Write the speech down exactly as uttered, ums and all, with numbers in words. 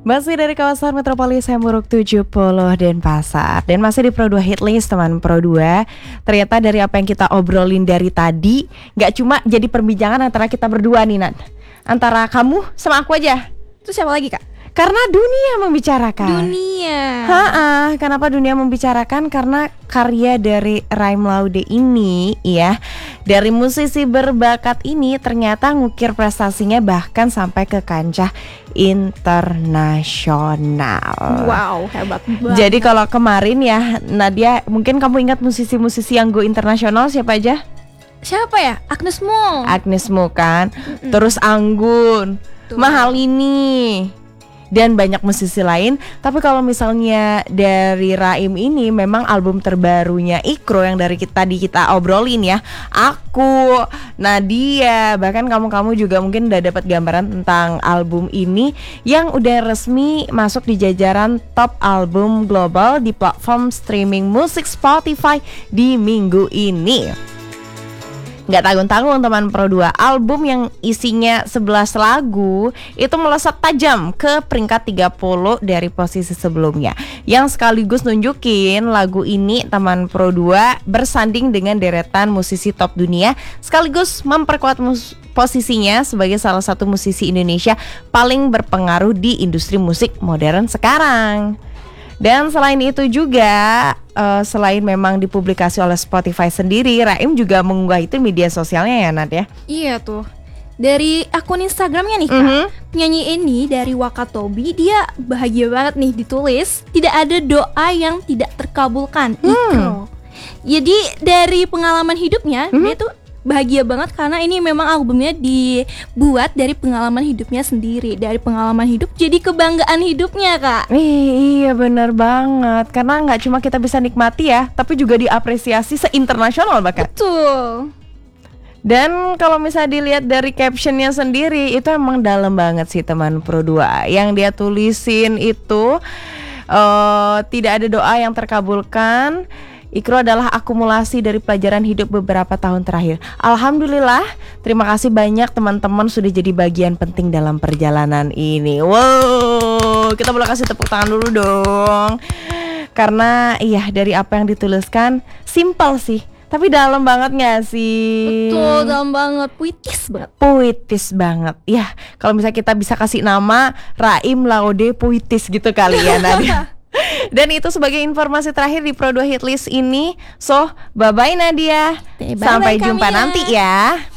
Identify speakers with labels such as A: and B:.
A: Masih dari kawasan metropolis Hamburg tujuh puluh Denpasar. Dan masih di Pro dua Hitlist teman Pro dua. Ternyata dari apa yang kita obrolin dari tadi, gak cuma jadi perbincangan antara kita berdua nih Nat, antara kamu sama aku aja.
B: Terus siapa lagi Kak?
A: Karena dunia membicarakan.
B: Dunia.
A: Ha-ha, kenapa dunia membicarakan? Karena karya dari Raim Laude ini ya, dari musisi berbakat ini ternyata ngukir prestasinya bahkan sampai ke kancah internasional.
B: Wow, hebat banget.
A: Jadi kalau kemarin ya Nadia, mungkin kamu ingat musisi-musisi yang go internasional siapa aja?
B: Siapa ya? Agnes Mo.
A: Agnes Mo kan, mm-mm. Terus Anggun, Tuh. Mahalini, dan banyak musisi lain. Tapi kalau misalnya dari Raim ini, memang album terbarunya Ikro yang dari kita tadi kita obrolin ya, aku, Nadia, bahkan kamu-kamu juga mungkin udah dapat gambaran tentang album ini yang udah resmi masuk di jajaran top album global di platform streaming musik Spotify di minggu ini. Gak tanggung-tanggung teman Pro dua, album yang isinya sebelas lagu itu melesat tajam ke peringkat tiga puluh dari posisi sebelumnya, yang sekaligus nunjukin lagu ini teman Pro dua bersanding dengan deretan musisi top dunia, sekaligus memperkuat mus- posisinya sebagai salah satu musisi Indonesia paling berpengaruh di industri musik modern sekarang. Dan selain itu juga, uh, selain memang dipublikasi oleh Spotify sendiri, Raim juga mengunggah itu media sosialnya ya Nat ya?
B: Iya tuh, dari akun Instagramnya nih Kak, mm-hmm. penyanyi ini dari Wakatobi, dia bahagia banget nih ditulis, tidak ada doa yang tidak terkabulkan, hmm. Ikro. Jadi dari pengalaman hidupnya, mm-hmm. dia tuh bahagia banget karena ini memang albumnya dibuat dari pengalaman hidupnya sendiri. Dari pengalaman hidup jadi kebanggaan hidupnya Kak.
A: Iya benar banget, karena gak cuma kita bisa nikmati ya, tapi juga diapresiasi se-internasional bahkan.
B: Betul.
A: Dan kalau misalnya dilihat dari captionnya sendiri, itu emang dalam banget sih teman Pro dua. Yang dia tulisin itu uh, tidak ada doa yang terkabulkan. Ikro adalah akumulasi dari pelajaran hidup beberapa tahun terakhir. Alhamdulillah, terima kasih banyak teman-teman sudah jadi bagian penting dalam perjalanan ini. Wow, kita boleh kasih tepuk tangan dulu dong. Karena iya, dari apa yang dituliskan simple sih, tapi dalam banget gak sih?
B: Betul, dalam banget, puitis banget.
A: Puitis banget. Ya, kalau misalnya kita bisa kasih nama Raim Laude Puitis gitu kali ya Nadia. Dan itu sebagai informasi terakhir di Pro dua Hitlist ini. So, bye-bye Nadia.
B: Bye-bye
A: Sampai jumpa
B: kami ya.
A: nanti ya.